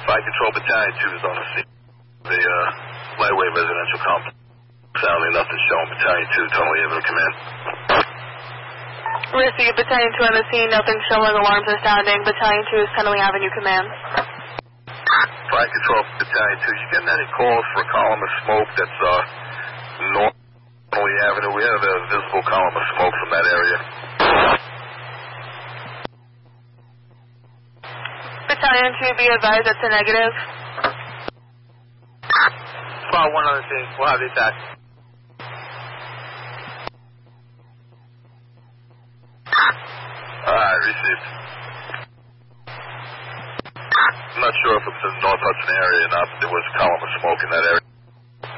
Fire Control Battalion 2 is on the scene. The lightweight residential complex. Sounding nothing showing. Battalion 2 totally able to command. Receive Battalion 2 on the scene, nothing showing, alarms are sounding. Battalion 2 is Tenley Avenue command. Fire Control Battalion 2, you getting any calls for a column of smoke that's north Tenley Avenue? We have a visible column of smoke from that area. Battalion 2, be advised that's a negative. Spot 1 on the scene, we'll have the attack. Alright, received. I'm not sure if it was in the North Hudson area or not, but there was a column of smoke in that area.